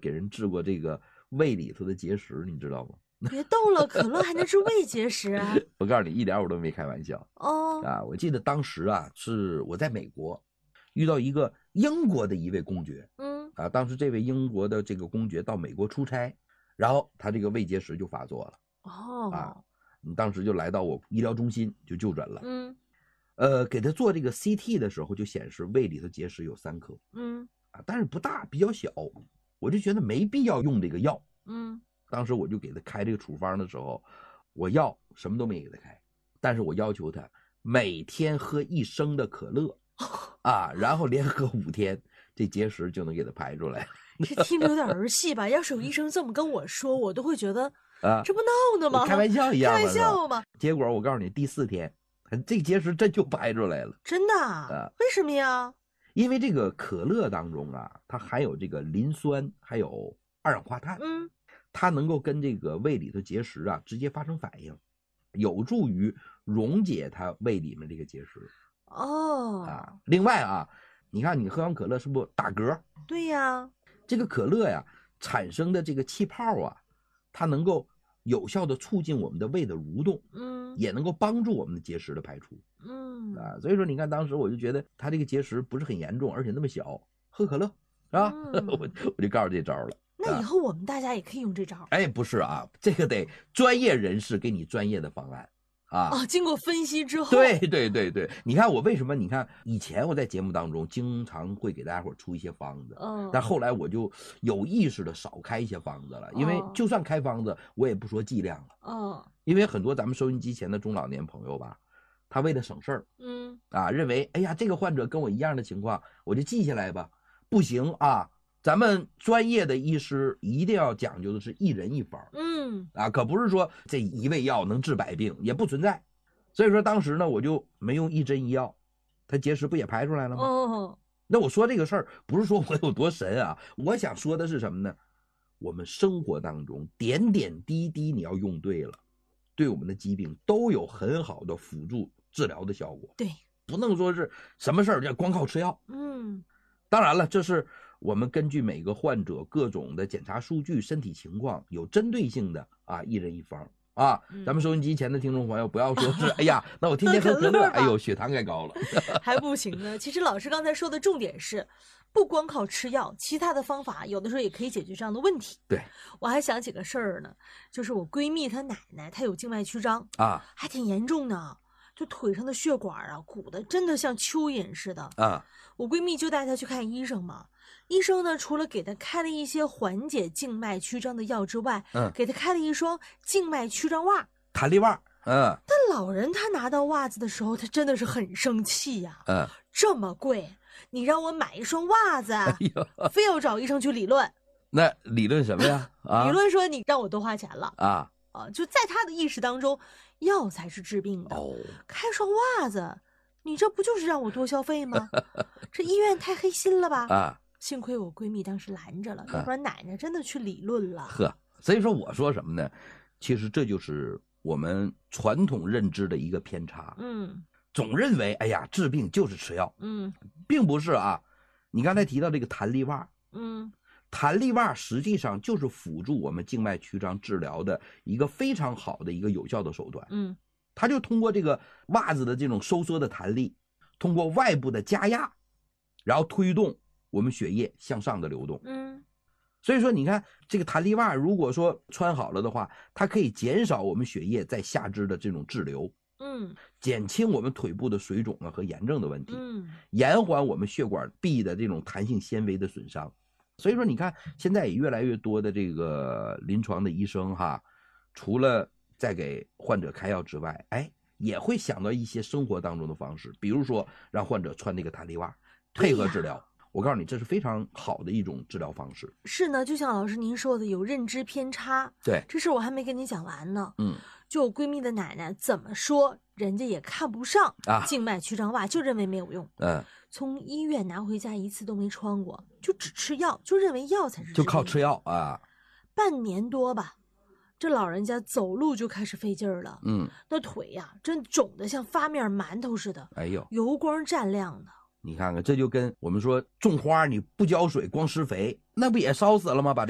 给人治过这个胃里头的结石，你知道吗？ 别逗了，可乐还能治胃结石啊？ 我告诉你，一点我都没开玩笑。 哦， 我记得当时是我在美国遇到一个英国的一位公爵，当时这位英国的这个公爵到美国出差，然后他这个胃结石就发作了。当时就来到我医疗中心就就诊了。给他做这个 CT 的时候就显示胃里头结石有3颗，但是不大，比较小，我就觉得没必要用这个药。当时我就给他开这个处方的时候，我药什么都没给他开，但是我要求他每天喝1升的可乐然后连喝5天，这结石就能给他排出来。 这听着有点儿戏吧？要是有医生这么跟我说，我都会觉得这不闹呢吗？ 开玩笑一样， 开玩笑吗？ 结果我告诉你，第4天，这个结石真就排出来了。 真的？为什么呀？ 因为这个可乐当中它含有这个磷酸，还有二氧化碳，它能够跟这个胃里头结石直接发生反应，有助于溶解它胃里面这个结石。另外你看你喝完可乐是不是打嗝？ 对呀， 这个可乐产生的这个气泡它能够有效的促进我们的胃的蠕动，也能够帮助我们的结石的排出。所以说你看当时我就觉得它这个结石不是很严重，而且那么小，喝可乐是吧？我就告诉这招了。 那以后我们大家也可以用这招。 不是这个得专业人士给你专业的方案经过分析之后。 对，你看我为什么？你看以前我在节目当中经常会给大家伙出一些方子，但后来我就有意识的少开一些方子了，因为就算开方子，我也不说剂量了。因为很多咱们收音机前的中老年朋友吧，他为了省事儿，认为哎呀这个患者跟我一样的情况，我就记下来吧，不行咱们专业的医师一定要讲究的是1人1方，可不是说这一味药能治百病，也不存在。所以说当时呢，我就没用1针1药，它结石不也排出来了吗？那我说这个事儿不是说我有多神我想说的是什么呢？我们生活当中点点滴滴你要用对了，对我们的疾病都有很好的辅助治疗的效果。 对， 不能说是什么事儿就光靠吃药。当然了，这是我们根据每个患者各种的检查数据、身体情况，有针对性的1人1方咱们收音机前的听众朋友不要说是哎呀，那我天天喝可乐，哎呦，血糖该高了， 还不行呢。其实老师刚才说的重点是，不光靠吃药，其他的方法有的时候也可以解决这样的问题。 对， 我还想起个事儿呢，就是我闺蜜她奶奶，她有静脉曲张还挺严重的。就腿上的血管鼓得真的像蚯蚓似的我闺蜜就带她去看医生嘛。医生呢，除了给她开了一些缓解静脉曲张的药之外，给她开了一双静脉曲张袜， 弹力袜。 但老人他拿到袜子的时候，他真的是很生气呀。这么贵，你让我买一双袜子，非要找医生去理论。 那理论什么呀？ 理论说你让我多花钱了就在他的意识当中，药才是治病的。开双袜子，你这不就是让我多消费吗？这医院太黑心了吧？幸亏我闺蜜当时拦着了，要不然奶奶真的去理论了。 所以说我说什么呢？其实这就是我们传统认知的一个偏差。总认为哎呀治病就是吃药。并不是你刚才提到这个弹力袜，弹力袜实际上就是辅助我们静脉曲张治疗的一个非常好的一个有效的手段。它就通过这个袜子的这种收缩的弹力，通过外部的加压，然后推动我们血液向上的流动。所以说你看这个弹力袜如果说穿好了的话，它可以减少我们血液在下肢的这种滞留，减轻我们腿部的水肿和炎症的问题，延缓我们血管壁的这种弹性纤维的损伤。所以说你看现在也越来越多的这个临床的医生除了在给患者开药之外，也会想到一些生活当中的方式，比如说让患者穿这个弹力袜配合治疗。我告诉你，这是非常好的一种治疗方式。 是呢，就像老师您说的，有认知偏差。 对， 这事我还没跟你讲完呢。就我闺蜜的奶奶怎么说，人家也看不上静脉曲张袜，就认为没有用。从医院拿回家一次都没穿过，就只吃药，就认为药才是治病， 就靠吃药半年多吧，这老人家走路就开始费劲儿了。那腿呀，真肿得像发面馒头似的，油光蘸亮的。 你看看，这就跟我们说种花你不浇水光施肥，那不也烧死了吗？把